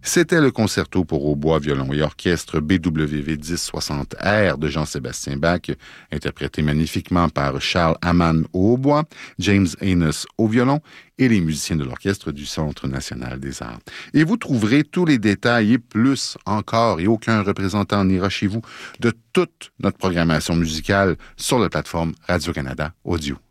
C'était le concerto pour hautbois, violon et orchestre BWV 1060R de Jean-Sébastien Bach, interprété magnifiquement par Charles Hamann au hautbois, James Enos au violon et les musiciens de l'orchestre du Centre national des arts. Et vous trouverez tous les détails et plus encore, et aucun représentant n'ira chez vous, de toute notre programmation musicale sur la plateforme Radio-Canada Audio.